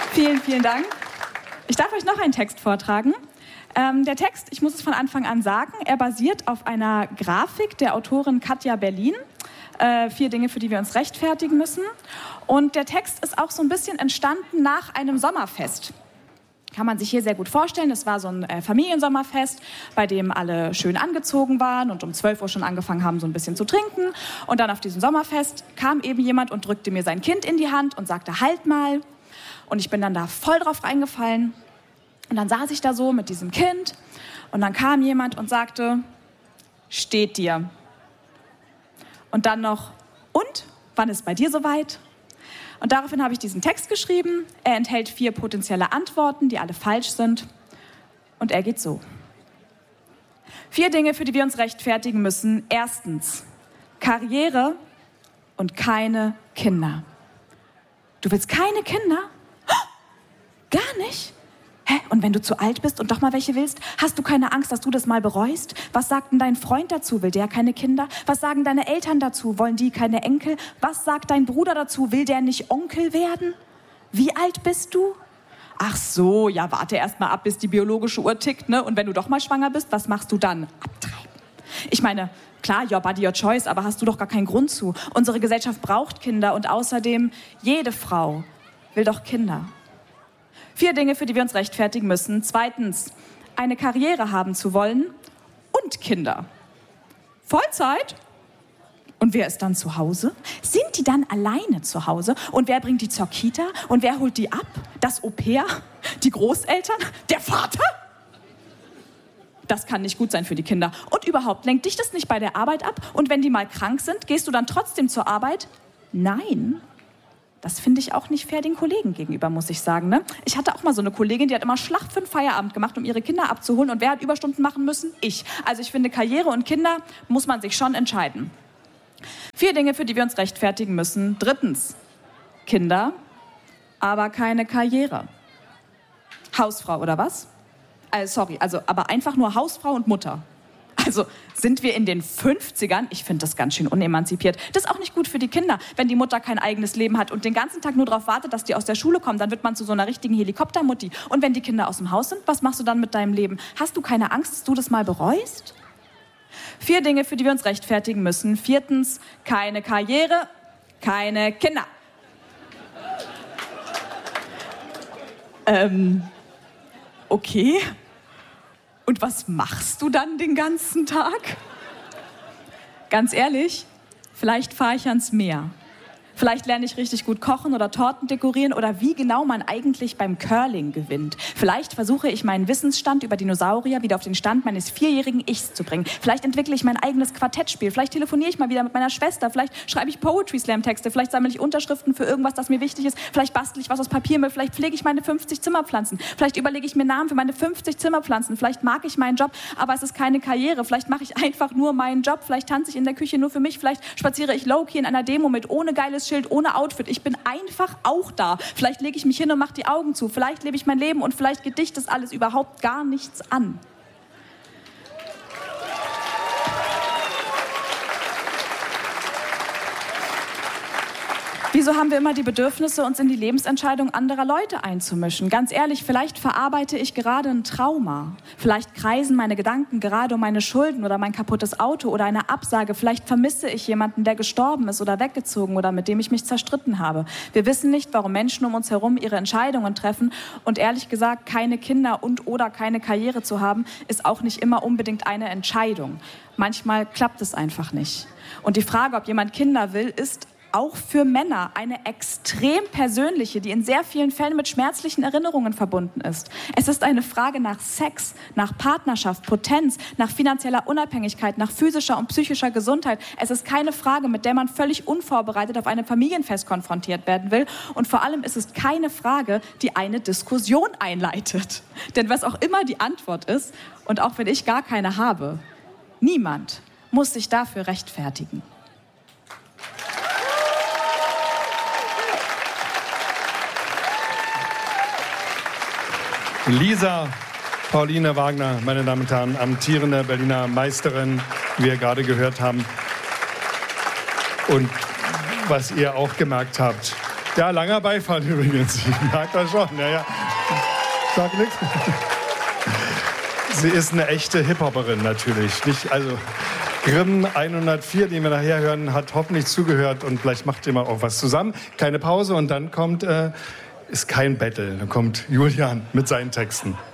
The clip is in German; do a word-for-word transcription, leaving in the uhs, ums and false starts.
Vielen, vielen Dank. Ich darf euch noch einen Text vortragen. Ähm, der Text, ich muss es von Anfang an sagen, er basiert auf einer Grafik der Autorin Katja Berlin. Äh, vier Dinge, für die wir uns rechtfertigen müssen. Und der Text ist auch so ein bisschen entstanden nach einem Sommerfest. Kann man sich hier sehr gut vorstellen. Es war so ein äh, Familiensommerfest, bei dem alle schön angezogen waren und um zwölf Uhr schon angefangen haben, so ein bisschen zu trinken. Und dann auf diesem Sommerfest kam eben jemand und drückte mir sein Kind in die Hand und sagte, halt mal. Und ich bin dann da voll drauf reingefallen. Und dann saß ich da so mit diesem Kind und dann kam jemand und sagte, steht dir. Und dann noch, und, wann ist bei dir soweit? Und daraufhin habe ich diesen Text geschrieben. Er enthält vier potenzielle Antworten, die alle falsch sind. Und er geht so. Vier Dinge, für die wir uns rechtfertigen müssen. Erstens, Karriere und keine Kinder. Du willst keine Kinder? Gar nicht? Hä? Und wenn du zu alt bist und doch mal welche willst, hast du keine Angst, dass du das mal bereust? Was sagt denn dein Freund dazu? Will der keine Kinder? Was sagen deine Eltern dazu? Wollen die keine Enkel? Was sagt dein Bruder dazu? Will der nicht Onkel werden? Wie alt bist du? Ach so, ja, warte erst mal ab, bis die biologische Uhr tickt, ne? Und wenn du doch mal schwanger bist, was machst du dann? Abtreiben. Ich meine, klar, your body, your choice, aber hast du doch gar keinen Grund zu. Unsere Gesellschaft braucht Kinder und außerdem, jede Frau will doch Kinder. Vier Dinge, für die wir uns rechtfertigen müssen. Zweitens, eine Karriere haben zu wollen und Kinder. Vollzeit? Und wer ist dann zu Hause? Sind die dann alleine zu Hause? Und wer bringt die zur Kita? Und wer holt die ab? Das Au-pair? Die Großeltern? Der Vater? Das kann nicht gut sein für die Kinder. Und überhaupt, lenkt dich das nicht bei der Arbeit ab? Und wenn die mal krank sind, gehst du dann trotzdem zur Arbeit? Nein. Das finde ich auch nicht fair den Kollegen gegenüber, muss ich sagen. Ne? Ich hatte auch mal so eine Kollegin, die hat immer Schlacht für den Feierabend gemacht, um ihre Kinder abzuholen. Und wer hat Überstunden machen müssen? Ich. Also ich finde, Karriere und Kinder muss man sich schon entscheiden. Vier Dinge, für die wir uns rechtfertigen müssen. Drittens, Kinder, aber keine Karriere. Hausfrau oder was? Äh, sorry, also aber einfach nur Hausfrau und Mutter. Also sind wir in den fünfzigern? Ich finde das ganz schön unemanzipiert. Das ist auch nicht gut für die Kinder, wenn die Mutter kein eigenes Leben hat und den ganzen Tag nur darauf wartet, dass die aus der Schule kommen. Dann wird man zu so einer richtigen Helikoptermutti. Und wenn die Kinder aus dem Haus sind, was machst du dann mit deinem Leben? Hast du keine Angst, dass du das mal bereust? Vier Dinge, für die wir uns rechtfertigen müssen. Viertens, keine Karriere, keine Kinder. Ähm, okay. Und was machst du dann den ganzen Tag? Ganz ehrlich, vielleicht fahre ich ans Meer. Vielleicht lerne ich richtig gut kochen oder Torten dekorieren oder wie genau man eigentlich beim Curling gewinnt. Vielleicht versuche ich meinen Wissensstand über Dinosaurier wieder auf den Stand meines vierjährigen Ichs zu bringen. Vielleicht entwickle ich mein eigenes Quartettspiel. Vielleicht telefoniere ich mal wieder mit meiner Schwester. Vielleicht schreibe ich Poetry-Slam-Texte. Vielleicht sammle ich Unterschriften für irgendwas, das mir wichtig ist. Vielleicht bastle ich was aus Papiermüll. Vielleicht pflege ich meine fünfzig Zimmerpflanzen. Vielleicht überlege ich mir Namen für meine fünfzig Zimmerpflanzen. Vielleicht mag ich meinen Job, aber es ist keine Karriere. Vielleicht mache ich einfach nur meinen Job. Vielleicht tanze ich in der Küche nur für mich. Vielleicht spaziere ich low-key in einer Demo mit ohne geiles Schild, ohne Outfit. Ich bin einfach auch da. Vielleicht lege ich mich hin und mache die Augen zu. Vielleicht lebe ich mein Leben und vielleicht geht dich das alles überhaupt gar nichts an. Wieso haben wir immer die Bedürfnisse, uns in die Lebensentscheidung anderer Leute einzumischen? Ganz ehrlich, vielleicht verarbeite ich gerade ein Trauma. Vielleicht kreisen meine Gedanken gerade um meine Schulden oder mein kaputtes Auto oder eine Absage. Vielleicht vermisse ich jemanden, der gestorben ist oder weggezogen oder mit dem ich mich zerstritten habe. Wir wissen nicht, warum Menschen um uns herum ihre Entscheidungen treffen. Und ehrlich gesagt, keine Kinder und oder keine Karriere zu haben, ist auch nicht immer unbedingt eine Entscheidung. Manchmal klappt es einfach nicht. Und die Frage, ob jemand Kinder will, ist auch für Männer eine extrem persönliche, die in sehr vielen Fällen mit schmerzlichen Erinnerungen verbunden ist. Es ist eine Frage nach Sex, nach Partnerschaft, Potenz, nach finanzieller Unabhängigkeit, nach physischer und psychischer Gesundheit. Es ist keine Frage, mit der man völlig unvorbereitet auf einem Familienfest konfrontiert werden will. Und vor allem ist es keine Frage, die eine Diskussion einleitet. Denn was auch immer die Antwort ist, und auch wenn ich gar keine habe, niemand muss sich dafür rechtfertigen. Lisa Pauline Wagner, meine Damen und Herren, amtierende Berliner Meisterin, wie wir gerade gehört haben. Und was ihr auch gemerkt habt, Ja, langer Beifall übrigens. Ich merke das schon. Ja, ja. Sag nichts. Sie ist eine echte Hip-Hopperin natürlich. Nicht, also Grimm hundertvier, den wir nachher hören, hat hoffentlich zugehört und vielleicht macht ihr mal auch was zusammen. Keine Pause und dann kommt, äh, ist kein Battle, dann kommt Julian mit seinen Texten.